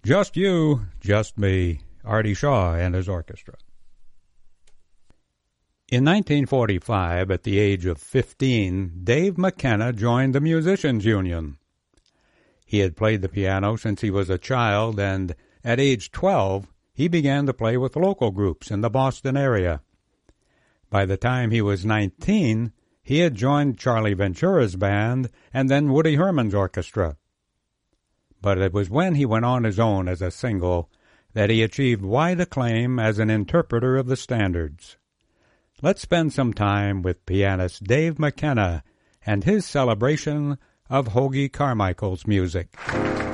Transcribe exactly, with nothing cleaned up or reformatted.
Just You, Just Me, Artie Shaw and his orchestra. In nineteen forty-five, at the age of fifteen, Dave McKenna joined the Musicians Union. He had played the piano since he was a child, and at age twelve, he began to play with local groups in the Boston area. By the time he was nineteen, he had joined Charlie Ventura's band and then Woody Herman's orchestra. But it was when he went on his own as a single that he achieved wide acclaim as an interpreter of the standards. Let's spend some time with pianist Dave McKenna and his celebration of Hoagy Carmichael's music.